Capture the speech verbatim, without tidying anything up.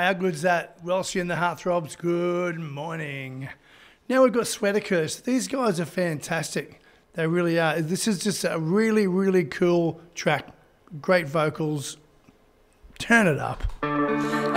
how good's that? Welshie and the Heartthrobs, good morning. Now we've got Sweater-Curse. These guys are fantastic. They really are. This is just a really, really cool track. Great vocals. Turn it up.